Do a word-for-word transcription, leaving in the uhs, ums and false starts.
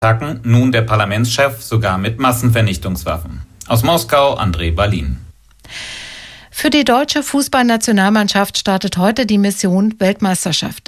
attacken nun der Parlamentschef sogar mit Massenvernichtungswaffen. Aus Moskau, André Berlin. Für die deutsche Fußballnationalmannschaft startet heute die Mission Weltmeisterschaft.